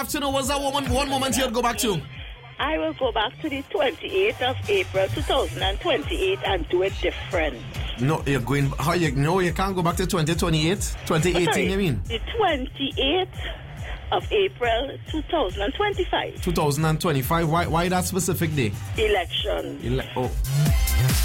To know what's that one moment you'd go back to? I will go back to the 28th of April 2028 and do it different. No, you're going. How you know you can't go back to 2028? 2018, you mean? The 28th of April 2025. 2025. Why that specific day? Election. Oh.